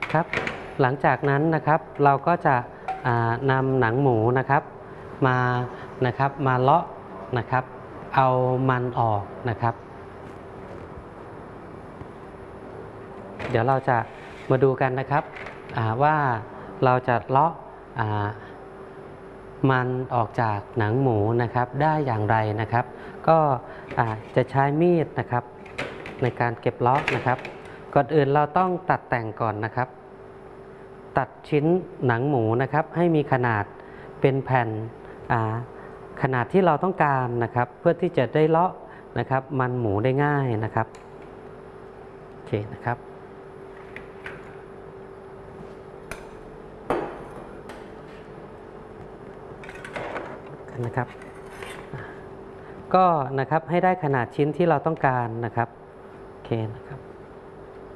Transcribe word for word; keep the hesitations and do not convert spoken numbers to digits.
ครับหลังจากนั้นนะครับเราก็จะนำหนังหมูนะครับมานะครับมาเลาะนะครับเอามันออกนะครับเดี๋ยวเราจะมาดูกันนะครับว่าเราจะเลาะมันออกจากหนังหมูนะครับได้อย่างไรนะครับก็จะใช้มีดนะครับในการเก็บเลาะนะครับก่อนอื่นเราต้องตัดแต่งก่อนนะครับตัดชิ้นหนังหมูนะครับให้มีขนาดเป็นแผ่นขนาดที่เราต้องการนะครับเพื่อที่จะได้เลาะนะครับมันหมูได้ง่ายนะครับโอเคนะครับนะครับก็นะครับให้ได้ขนาดชิ้นที่เราต้องการนะครับโอเคนะครับ